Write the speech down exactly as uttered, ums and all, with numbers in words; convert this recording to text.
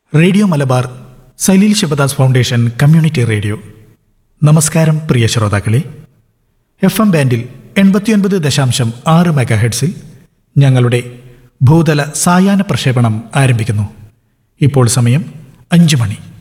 Radio Malabar Saleel Sivadas foundation community radio. നമസ്കാരം പ്രിയ ശ്രോതാക്കളെ. F M ബാൻഡിൽ എൺപത്തിയൊൻപത് ദശാംശം ആറ് മെഗാ ഹെഡ്സിൽ ഞങ്ങളുടെ ഭൂതല സായാഹ്ന പ്രക്ഷേപണം ആരംഭിക്കുന്നു. ഇപ്പോൾ സമയം അഞ്ച് മണി.